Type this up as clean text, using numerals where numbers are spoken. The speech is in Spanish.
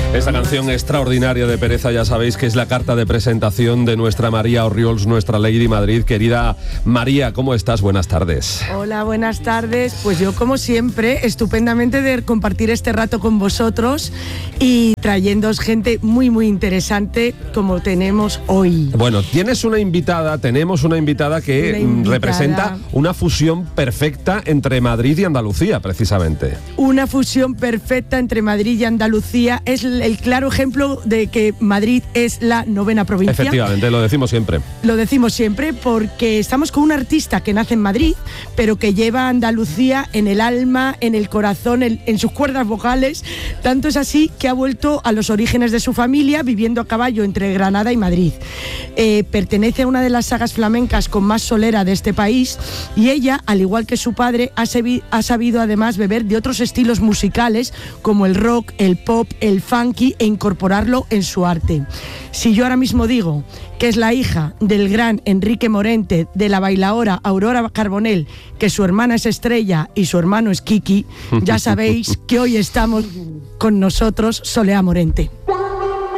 Esta canción extraordinaria de Pereza, ya sabéis que es la carta de presentación de nuestra María Orriols, nuestra Lady Madrid. Querida María, ¿cómo estás? Buenas tardes. Hola, buenas tardes. Pues yo, como siempre, estupendamente de compartir este rato con vosotros y trayéndoos gente muy, muy interesante como tenemos hoy. Bueno, tenemos una invitada que representa una fusión perfecta entre Madrid y Andalucía, precisamente. Una fusión perfecta entre Madrid y Andalucía. Es el claro ejemplo de que Madrid es la 9ª provincia. Efectivamente, lo decimos siempre. Lo decimos siempre porque estamos con un artista que nace en Madrid, pero que lleva a Andalucía en el alma, en el corazón, en sus cuerdas vocales. Tanto es así que ha vuelto a los orígenes de su familia, viviendo a caballo entre Granada y Madrid. Pertenece a una de las sagas flamencas con más solera de este país y ella, al igual que su padre, ha sabido además beber de otros estilos musicales como el rock, el pop, el funky e incorporarlo en su arte. Si yo ahora mismo digo que es la hija del gran Enrique Morente, de la bailaora Aurora Carbonell, que su hermana es Estrella y su hermano es Kiki, ya sabéis que hoy estamos con nosotros Soleá Morente.